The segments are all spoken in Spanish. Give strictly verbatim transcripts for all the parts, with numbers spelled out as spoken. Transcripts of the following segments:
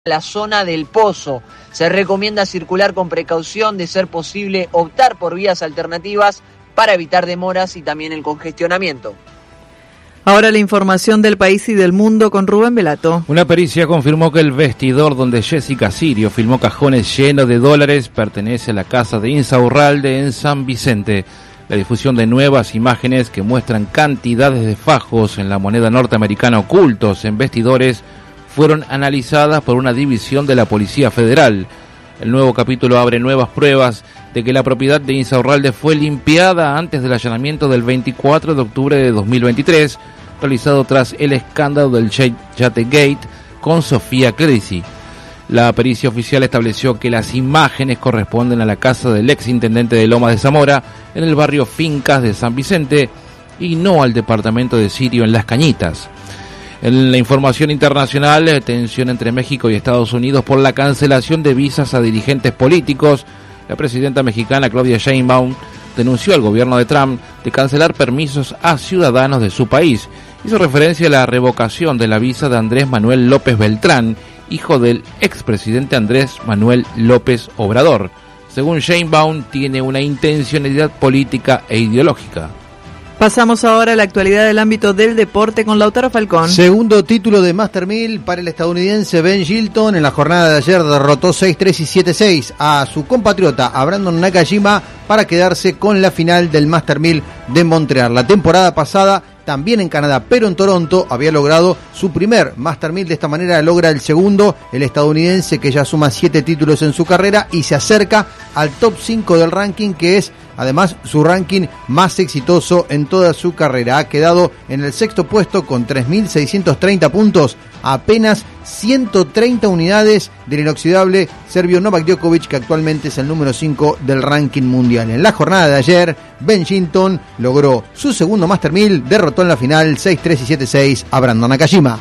la zona del Pozo. Se recomienda circular con precaución, de ser posible optar por vías alternativas para evitar demoras y también el congestionamiento. Ahora la información del país y del mundo con Rubén Velato. Una pericia confirmó que el vestidor donde Jessica Sirio filmó cajones llenos de dólares pertenece a la casa de Insaurralde en San Vicente. La difusión de nuevas imágenes que muestran cantidades de fajos en la moneda norteamericana ocultos en vestidores fueron analizadas por una división de la Policía Federal. El nuevo capítulo abre nuevas pruebas de que la propiedad de Insaurralde fue limpiada antes del allanamiento del veinticuatro de octubre de dos mil veintitrés, realizado tras el escándalo del Yate Gate con Sofía Clerici. La pericia oficial estableció que las imágenes corresponden a la casa del ex intendente de Lomas de Zamora en el barrio Fincas de San Vicente y no al departamento de Sirio en Las Cañitas. En la información internacional, tensión entre México y Estados Unidos por la cancelación de visas a dirigentes políticos. La presidenta mexicana Claudia Sheinbaum denunció al gobierno de Trump de cancelar permisos a ciudadanos de su país. Hizo referencia a la revocación de la visa de Andrés Manuel López Beltrán, hijo del expresidente Andrés Manuel López Obrador. Según Sheinbaum, tiene una intencionalidad política e ideológica. Pasamos ahora a la actualidad del ámbito del deporte con Lautaro Falcón. Segundo título de Master mil para el estadounidense Ben Shelton. En la jornada de ayer derrotó seis tres y siete seis a su compatriota, a Brandon Nakajima, para quedarse con la final del Master mil de Montreal. La temporada pasada, también en Canadá, pero en Toronto, había logrado su primer Master mil. De esta manera logra el segundo, el estadounidense, que ya suma siete títulos en su carrera y se acerca al top cinco del ranking, que es además su ranking más exitoso en toda su carrera. Ha quedado en el sexto puesto con tres mil seiscientos treinta puntos, a apenas ciento treinta unidades del inoxidable serbio Novak Djokovic, que actualmente es el número cinco del ranking mundial. En la jornada de ayer, Ben Shelton logró su segundo Master mil, derrotó en la final seis tres y siete seis a Brandon Nakajima.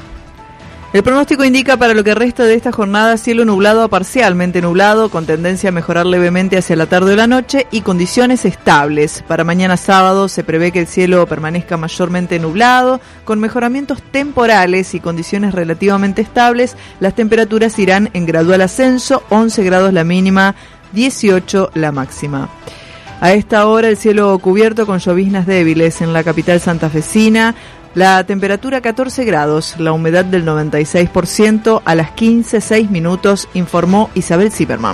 El pronóstico indica para lo que resta de esta jornada cielo nublado a parcialmente nublado, con tendencia a mejorar levemente hacia la tarde o la noche y condiciones estables. Para mañana sábado se prevé que el cielo permanezca mayormente nublado, con mejoramientos temporales y condiciones relativamente estables. Las temperaturas irán en gradual ascenso, once grados la mínima, dieciocho la máxima. A esta hora el cielo cubierto con lloviznas débiles en la capital santafesina. La temperatura catorce grados, la humedad del noventa y seis por ciento, a las quince seis minutos, informó Isabel Zipperman.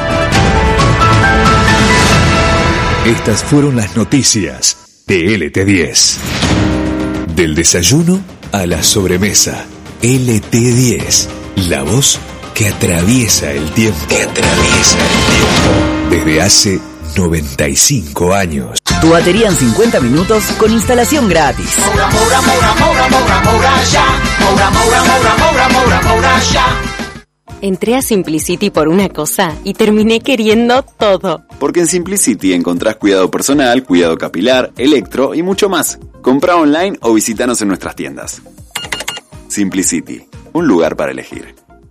Estas fueron las noticias de L T diez. Del desayuno a la sobremesa. L T diez, la voz que atraviesa el tiempo. Que atraviesa el tiempo. Desde hace noventa y cinco años. Tu batería en cincuenta minutos con instalación gratis. Moura, moura, moura, moura, moura, moura, ya. Moura, moura, moura, moura, moura, moura, ya. Entré a Simplicity por una cosa y terminé queriendo todo. Porque en Simplicity encontrás cuidado personal, cuidado capilar, electro y mucho más. Comprá online o visitanos en nuestras tiendas. Simplicity, un lugar para elegir.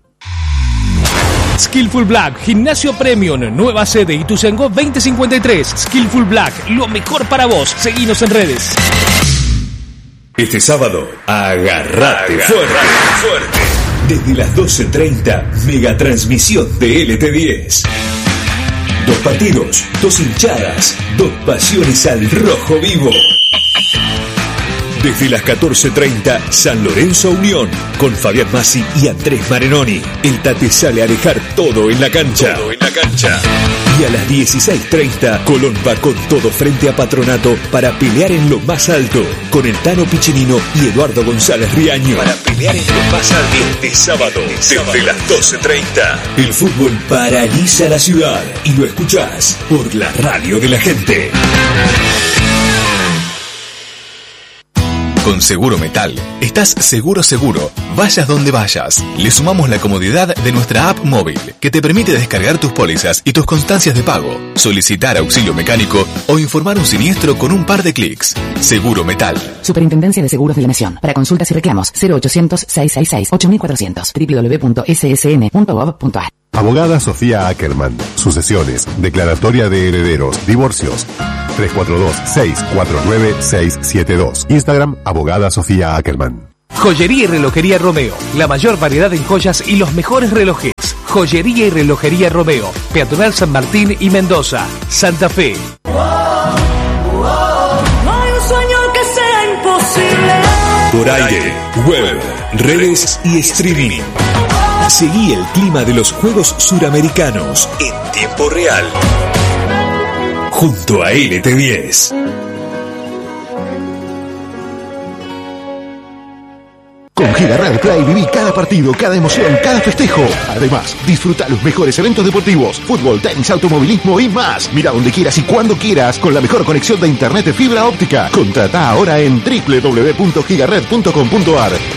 Skillful Black, Gimnasio Premium, nueva sede Ituzaingó veinte cincuenta y tres. Skillful Black, lo mejor para vos. Seguinos en redes. Este sábado, agarrate fuerte. fuerte. Desde las doce treinta, megatransmisión de L T diez. Dos partidos, dos hinchadas, dos pasiones al rojo vivo. Desde las catorce treinta, San Lorenzo Unión, con Fabián Massi y Andrés Marenoni. El Tate sale a dejar todo en la cancha. Todo en la cancha. Y a las dieciséis treinta, Colón va con todo frente a Patronato para pelear en lo más alto, con el Tano Piccinino y Eduardo González Riaño. Para pelear en lo más alto. Este sábado, desde las doce treinta, el fútbol paraliza la ciudad y lo escuchás por la radio de la gente. Con Seguro Metal, estás seguro seguro, vayas donde vayas. Le sumamos la comodidad de nuestra app móvil, que te permite descargar tus pólizas y tus constancias de pago, solicitar auxilio mecánico o informar un siniestro con un par de clics. Seguro Metal. Superintendencia de Seguros de la Nación. Para consultas y reclamos, cero ochocientos, seiscientos sesenta y seis, ocho mil cuatrocientos, doble u doble u doble u punto ese ese ene punto gov punto a r. Abogada Sofía Ackerman. Sucesiones, declaratoria de herederos, divorcios. tres cuatro dos, seis cuatro nueve, seis siete dos. Instagram, Abogada Sofía Ackerman. Joyería y relojería Romeo, la mayor variedad en joyas y los mejores relojes. Joyería y relojería Romeo, Peatonal San Martín y Mendoza, Santa Fe. No hay un sueño que sea imposible. Por aire, web, redes y streaming. Seguí el clima de los Juegos Suramericanos en tiempo real. Junto a L T diez. Con Gigared Play viví cada partido, cada emoción, cada festejo. Además, disfruta los mejores eventos deportivos, fútbol, tenis, automovilismo y más. Mira donde quieras y cuando quieras con la mejor conexión de internet de fibra óptica. Contrata ahora en doble u doble u doble u punto gigared punto com punto a r.